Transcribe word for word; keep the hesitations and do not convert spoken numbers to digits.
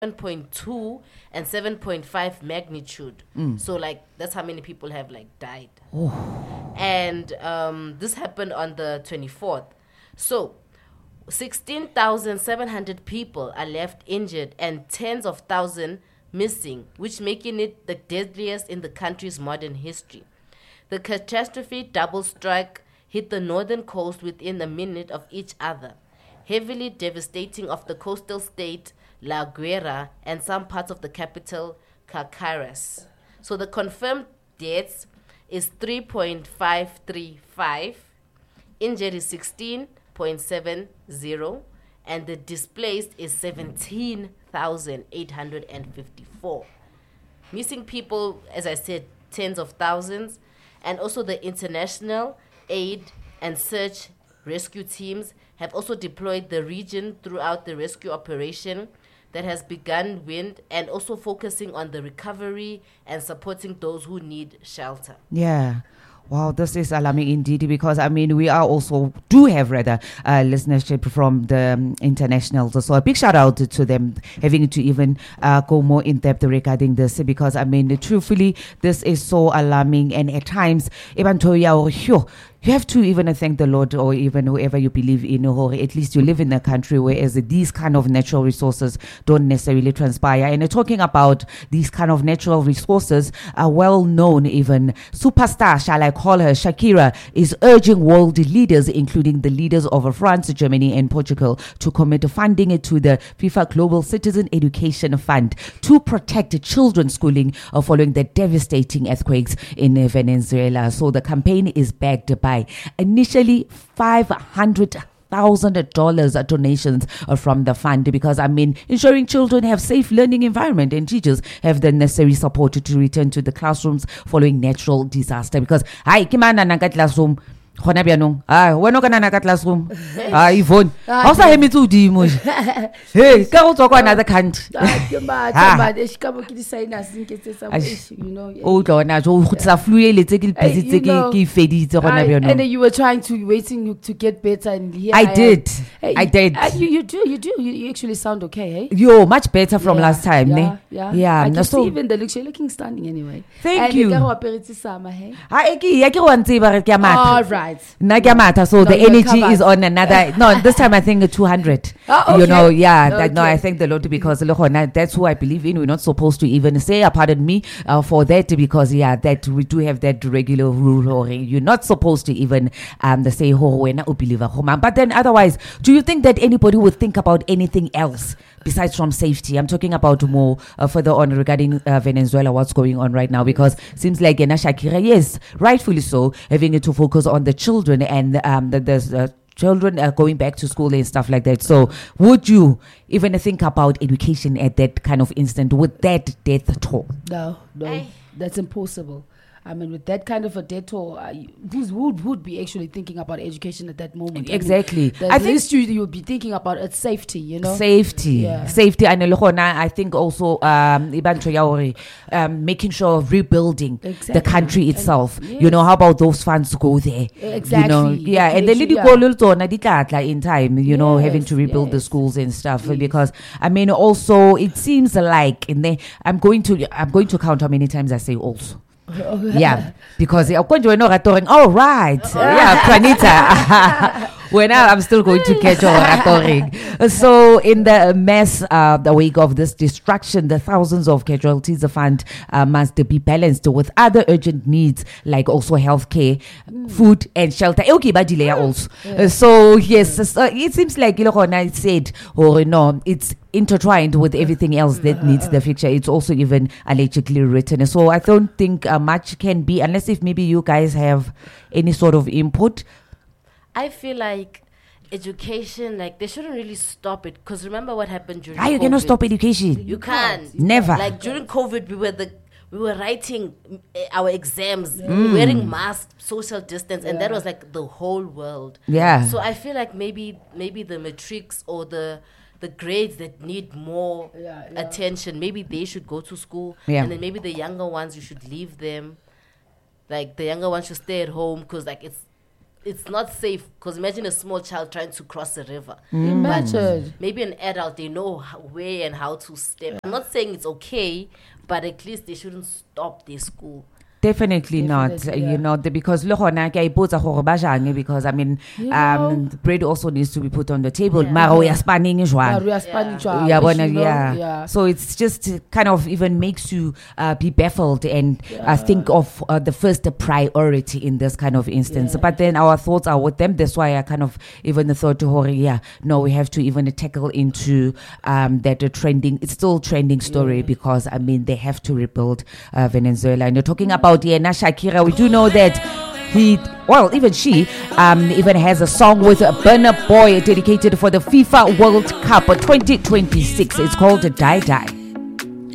seven point two and seven point five magnitude. Mm. So like that's how many people have like died. Oh. And um, this happened on the twenty-fourth. So sixteen thousand seven hundred people are left injured and tens of thousands missing, which making it the deadliest in the country's modern history. The catastrophe double strike hit the northern coast within a minute of each other, heavily devastating of the coastal state La Guaira and some parts of the capital Caracas. So the confirmed deaths is three point five three five, injured is sixteen point seven zero, and the displaced is seventeen thousand eight hundred fifty-four. Missing people, as I said, tens of thousands, and also the international aid and search rescue teams have also deployed the region throughout the rescue operation that has begun wind and also focusing on the recovery and supporting those who need shelter. Yeah. Wow, this is alarming indeed, because I mean we are also do have rather uh, listenership from the um, internationals. So a big shout out to, to them having to even uh, go more in depth regarding this, because I mean truthfully this is so alarming, and at times even to you you have to even thank the Lord, or even whoever you believe in, or at least you live in a country where these kind of natural resources don't necessarily transpire. And uh, talking about these kind of natural resources, a well-known even superstar, shall I call her, Shakira, is urging world leaders, including the leaders of France, Germany and Portugal, to commit funding to the FIFA Global Citizen Education Fund to protect children's schooling uh, following the devastating earthquakes in uh, Venezuela. So the campaign is backed by initially five hundred thousand dollars donations uh, from the fund, because I mean ensuring children have safe learning environment and teachers have the necessary support to return to the classrooms following natural disaster. Because hi kimana nanga classroom gona byanong ah wena kana na ka classroom ah Yvonne how sa hemi tsu dimo hey ka go tswa kwa another country you know o tsona jo go tsa flu le tse ke busy tse ke ke feditse gona byanong, and then you were trying to waiting to get better, and here I, I did hey, I did uh, you, you do you do you, you actually sound okay, hey? Yo, much better from Yeah, last time, yeah, ne? yeah, Yeah, I no, can so see even the look, you're looking stunning anyway. Thank and you. le ka go aperetse sama, hey? ha e ke ya ke go ntse ba re ke a matha. All right. Nna ke a matha, so No, the you're energy covered. is on another no this time I think two hundred. Oh, You okay. know, yeah, that, no, Okay. I thank the Lord, because look, na- that's who I believe in. We're not supposed to even say, uh, pardon me, uh, for that, because yeah, that we do have that regular rule, or you're not supposed to even um say ho wena o believe ho man. But then otherwise, do you think that anybody would think about anything else besides from safety? I'm talking about more uh, further on regarding uh, Venezuela, what's going on right now, because seems like Ena Shakira, yes, rightfully so, having to focus on the children and um the, the uh, children are going back to school and stuff like that. So would you even think about education at that kind of instant with that death toll? No, no, Aye. that's impossible. I mean, with that kind of a debt toll, uh, who's, who would be actually thinking about education at that moment? Exactly. I, mean, the I think- least you you would be thinking about is safety, you know? Safety, Yeah. safety, and le gona, I think also um, ibanto ya hore, um, making sure of rebuilding the Exactly. country And- itself. yes. You know, how about those funds go there? Exactly. You know, yeah, and then Literally, the dikolo tsona di tla tla in time. You know, having Yes, to rebuild the yes. schools and stuff, Yes. because I mean, also it seems like in the, I'm going to I'm going to count how many times I say also. Yeah, because yeah, all right, yeah, Pranita. When I, I'm still going to catch oratoring. So, in the mess, uh, the wake of this destruction, the thousands of casualties, the fund uh, must be balanced with other urgent needs like also healthcare, Mm. food, and shelter. Okay, but delay also. Uh, so yes, so it seems like you know, when I said, or no, it's intertwined with everything else that needs the future. It's also even allegedly written. So I don't think uh, much can be, unless if maybe you guys have any sort of input. I feel like education, like they shouldn't really stop it, because remember what happened during Ah, you COVID? cannot stop education. You can't. Never. Like during COVID, we were the we were writing uh, our exams, wearing masks, social distance, and that Yeah. was like the whole world. Yeah. So I feel like maybe maybe the matrics or the the grades that need more Yeah, yeah. attention, maybe they should go to school, Yeah. and then maybe the younger ones you should leave them. Like the younger ones should stay at home, because like it's it's not safe, because imagine a small child trying to cross a river. Imagine. Maybe an adult, they know how, where and how to step. I'm not saying it's okay, but at least they shouldn't stop their school. Definitely, not, Definitely, you yeah. know, the, because lo hona ke a ipotsa gore ba jang, because I mean, You um, know. bread also needs to be put on the table. Yeah. Mara o ya spanning Yeah, jwang. we are spanning Yeah. jwang, Yeah, which, bona, you know, yeah. yeah. So it's just uh, kind of even makes you uh, be baffled and uh, think of uh, the first priority in this kind of instance. Yeah. But then our thoughts are with them. That's why I kind of even thought to Hori, yeah, no, we have to even tackle into um, that uh, trending. It's still trending story because I mean they have to rebuild uh, Venezuela. And you're talking about yeah, Shakira. We do know that. He, well, even she, um, even has a song with Burna Boy dedicated for the FIFA World Cup twenty twenty-six. It's called Die Die.